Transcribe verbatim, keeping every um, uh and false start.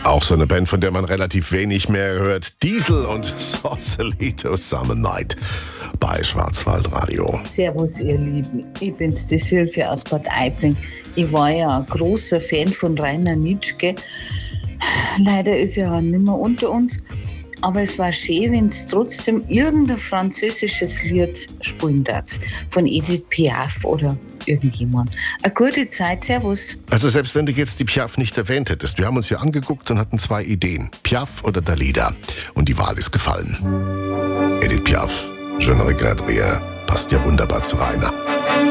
Auch so eine Band, von der man relativ wenig mehr hört. Diesel und Sausalito Summer Night bei Schwarzwaldradio. Servus, ihr Lieben. Ich bin's, die Silvia aus Bad Aibling. Ich war ja ein großer Fan von Rainer Nitschke. Leider ist er nicht mehr unter uns. Aber es war schön, wenn es trotzdem irgendein französisches Lied spielen darf. Von Edith Piaf oder irgendjemand. Eine gute Zeit, servus. Also selbst wenn du jetzt die Piaf nicht erwähnt hättest, wir haben uns hier angeguckt und hatten zwei Ideen. Piaf oder Dalida. Und die Wahl ist gefallen. Edith Piaf, Je ne regrette rien, passt ja wunderbar zu Rainer.